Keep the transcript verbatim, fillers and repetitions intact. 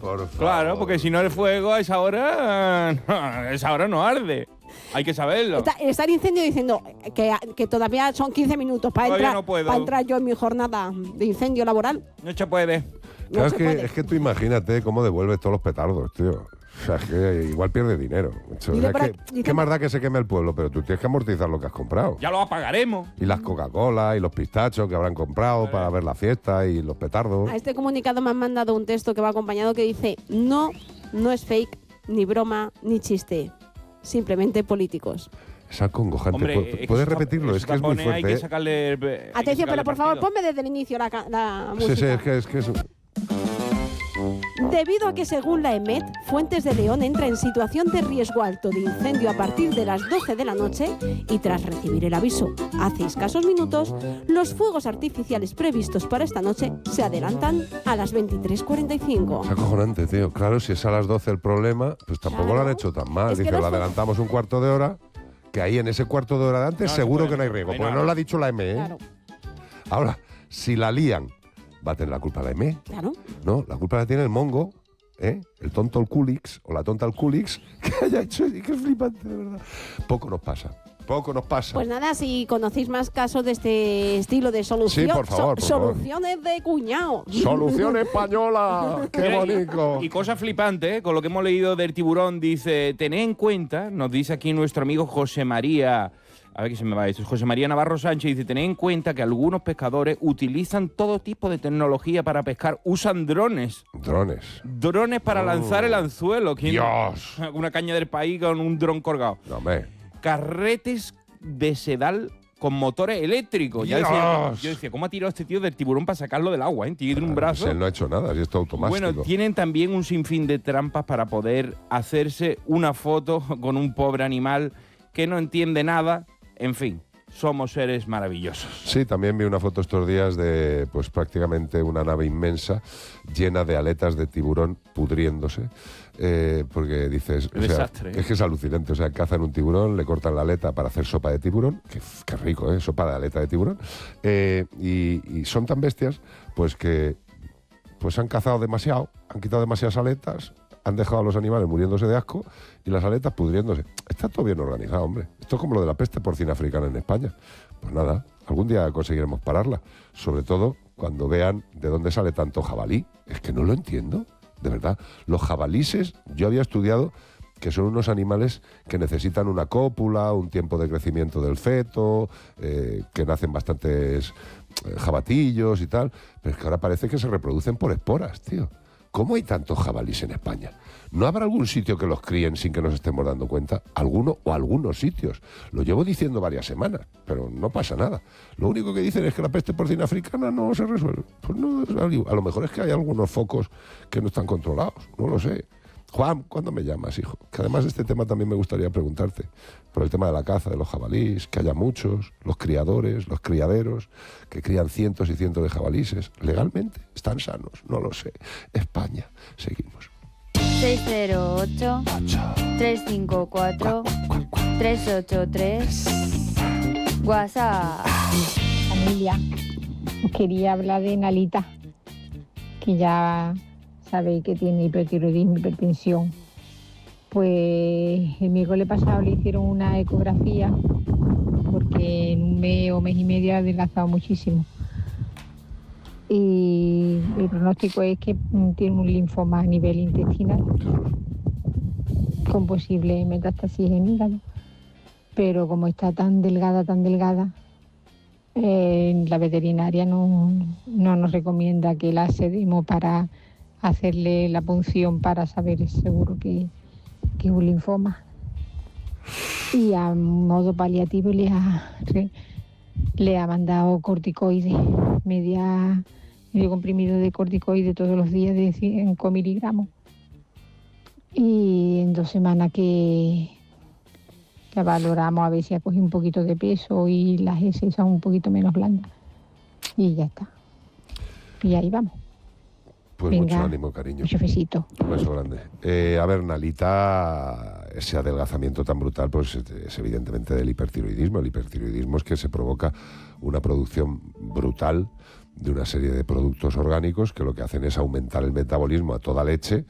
Por favor. Claro, porque si no el fuego a esa hora, a esa hora no arde. Hay que saberlo. Está, está el incendio diciendo que, que todavía son quince minutos para Todavía entrar, no puedo. para entrar yo en mi jornada de incendio laboral. No se puede. Claro, No es, se que, puede. es que tú imagínate cómo devuelves todos los petardos, tío. O sea, es que igual pierde dinero. O sea, Dice es por que, aquí- dice- ¿qué más da que se queme el pueblo? Pero tú tienes que amortizar lo que has comprado. Ya lo apagaremos. Y las Coca-Cola y los pistachos que habrán comprado para ver la fiesta y los petardos. A este comunicado me han mandado un texto que va acompañado que dice: no, no es fake, ni broma, ni chiste. Simplemente políticos. Es acongojante. Hombre, ¿Pu- es que ¿Puedes esos repetirlo? tap- Es que es esos muy tapones Hay fuerte. que ¿eh? sacarle. hay que Atención, sacarle pero por favor, partido. ponme desde el inicio la, ca- la Sí, música. sí, es que es que es... Debido a que según la EMET, Fuentes de León entra en situación de riesgo alto de incendio a partir de las doce de la noche y tras recibir el aviso hace escasos minutos, los fuegos artificiales previstos para esta noche se adelantan a las veintitrés cuarenta y cinco. Es acojonante, tío. Claro, si es a las doce el problema, pues tampoco Claro. lo han hecho tan mal. Es que Dice, los lo fu- adelantamos un cuarto de hora, que ahí en ese cuarto de hora de antes No, seguro se puede, que no hay riesgo. ahí Porque no. no lo ha dicho la M, ¿eh? Claro, Ahora, si la lían, va a tener la culpa la M. claro. No, la culpa la tiene el mongo, ¿eh? El tonto el Culix, o la tonta el Culix, que haya hecho... Y qué flipante, de verdad. Poco nos pasa. Poco nos pasa. Pues nada, si conocéis más casos de este estilo de solución, Sí, por favor, por favor. soluciones de cuñado. ¡Solución española! ¡Qué Mira, y- bonito! Y, cosa flipante, ¿eh? Con lo que hemos leído del tiburón, dice, tened en cuenta, nos dice aquí nuestro amigo José María, a ver qué se me va esto, José María Navarro Sánchez, dice, tened en cuenta que algunos pescadores utilizan todo tipo de tecnología para pescar, usan drones, Drones. drones para Oh. lanzar el anzuelo. ¿Quién- Dios. Una caña del país con un dron colgado. No, hombre. Carretes de sedal con motores eléctricos. Ya decía, Dios. yo decía, ¿cómo ha tirado este tío del tiburón para sacarlo del agua? ¿eh? Tiene un brazo. Pues él no ha hecho nada, si esto automático. Bueno, tienen también un sinfín de trampas para poder hacerse una foto con un pobre animal que no entiende nada. En fin, somos seres maravillosos. Sí, también vi una foto estos días de pues prácticamente una nave inmensa llena de aletas de tiburón pudriéndose. Eh, porque dices, o sea, Desastre. es que es alucinante, o sea, cazan un tiburón, le cortan la aleta para hacer sopa de tiburón, que, que rico, ¿eh? Sopa de aleta de tiburón, eh, y, y son tan bestias, pues que pues han cazado demasiado, han quitado demasiadas aletas, han dejado a los animales muriéndose de asco y las aletas pudriéndose. Está todo bien organizado, hombre. Esto es como lo de la peste porcina africana en España. Pues nada, algún día conseguiremos pararla, sobre todo cuando vean de dónde sale tanto jabalí. Es que no lo entiendo. De verdad, los jabalíes, yo había estudiado que son unos animales que necesitan una cópula, un tiempo de crecimiento del feto, eh, que nacen bastantes eh, jabatillos y tal, pero es que ahora parece que se reproducen por esporas, tío. ¿Cómo hay tantos jabalíes en España? ¿No habrá algún sitio que los críen sin que nos estemos dando cuenta? Alguno o algunos sitios. Lo llevo diciendo varias semanas, pero no pasa nada. Lo único que dicen es que la peste porcina africana no se resuelve. Pues no, a lo mejor es que hay algunos focos que no están controlados, no lo sé. Juan, ¿cuándo me llamas, hijo? Que además de este tema también me gustaría preguntarte por el tema de la caza de los jabalíes, que haya muchos, los criadores, los criaderos, que crían cientos y cientos de jabalíes. ¿Legalmente están sanos? No lo sé. España, seguimos. seis cero ocho, tres cinco cuatro, tres ocho tres. WhatsApp. Familia, os quería hablar de Nalita, que ya sabéis que tiene hipertiroidismo, hipertensión. Pues el miércoles pasado le hicieron una ecografía porque en un mes o mes y medio ha adelgazado muchísimo. Y el pronóstico es que mm, tiene un linfoma a nivel intestinal con posible metástasis en hígado. Pero como está tan delgada, tan delgada, eh, la veterinaria no, no nos recomienda que la sedemos para hacerle la punción para saber seguro que, que es un linfoma. Y a modo paliativo le ha, le ha mandado corticoides, media, medio comprimido de corticoides todos los días de cinco miligramos. Y en dos semanas que, que valoramos a ver si ha cogido un poquito de peso y las heces son un poquito menos blandas. Y ya está. Y ahí vamos. Pues Venga, mucho ánimo, cariño. Mucho besito. Un beso grande. Eh, a ver, Nalita, ese adelgazamiento tan brutal, pues es, es evidentemente del hipertiroidismo. El hipertiroidismo es que se provoca una producción brutal de una serie de productos orgánicos que lo que hacen es aumentar el metabolismo a toda leche